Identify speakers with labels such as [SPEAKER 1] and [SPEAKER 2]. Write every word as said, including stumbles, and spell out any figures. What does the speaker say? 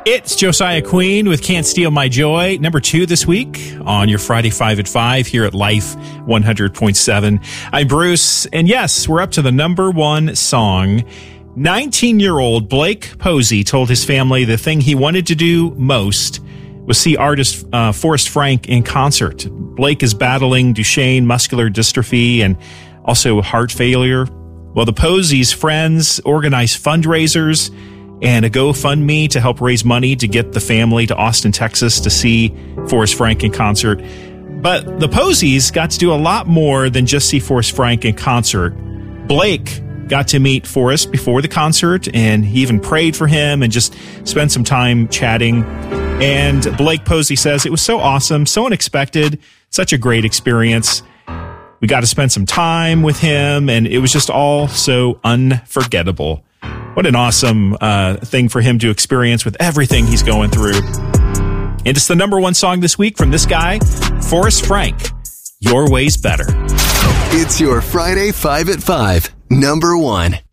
[SPEAKER 1] It's Josiah Queen with Can't Steal My Joy, number two this week on your Friday five at five here at Life one hundred point seven. I'm Bruce, and yes, we're up to the number one song. nineteen-year-old Blake Posey told his family the thing he wanted to do most was see artist uh, Forrest Frank in concert. Blake is battling Duchenne muscular dystrophy and also heart failure. Well, the Poseys' friends organized fundraisers and a GoFundMe to help raise money to get the family to Austin, Texas to see Forrest Frank in concert. But the Poseys got to do a lot more than just see Forrest Frank in concert. Blake got to meet Forrest before the concert, and he even prayed for him and just spent some time chatting. And Blake Posey says it was so awesome, so unexpected, such a great experience. We got to spend some time with him, and it was just all so unforgettable. What an awesome uh, thing for him to experience with everything he's going through. And it's the number one song this week from this guy, Forrest Frank, Your Way's Better.
[SPEAKER 2] It's your Friday five at five, number one.